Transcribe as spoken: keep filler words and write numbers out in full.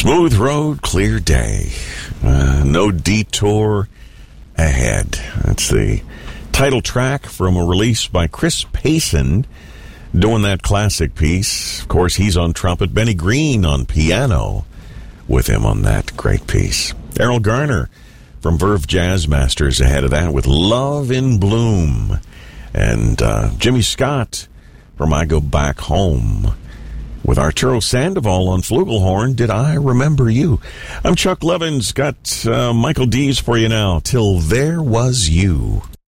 Smooth road, clear day. Uh, no detour ahead. That's the title track from a release by Chris Payson, doing that classic piece. Of course, he's on trumpet. Benny Green on piano with him on that great piece. Errol Garner from Verve Jazz Masters ahead of that with Love in Bloom. And uh, Jimmy Scott from I Go Back Home with Arturo Sandoval on flugelhorn, Did I Remember You? I'm Chuck Levins, got uh, Michael Dees for you now, Till There Was You.